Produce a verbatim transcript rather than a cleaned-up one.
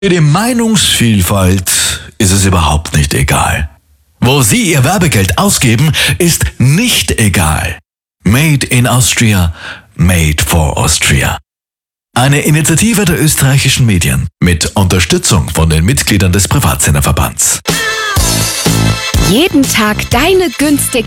Die Meinungsvielfalt ist es überhaupt nicht egal. Wo Sie Ihr Werbegeld ausgeben, ist nicht egal. Made in Austria, made for Austria. Eine Initiative der österreichischen Medien mit Unterstützung von den Mitgliedern des Privatsenderverbands. Jeden Tag deine günstig